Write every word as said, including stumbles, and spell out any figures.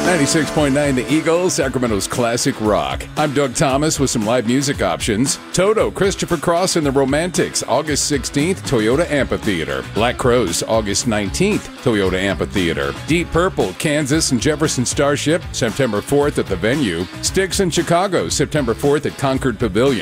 ninety-six point nine The Eagle, Sacramento's classic rock. I'm Doug Thomas with some live music options. Toto, Christopher Cross and the Romantics, August sixteenth, Toyota Amphitheater. Black Crowes, August nineteenth, Toyota Amphitheater. Deep Purple, Kansas and Jefferson Starship, September fourth at the venue. Styx in Chicago, September fourth at Concord Pavilion.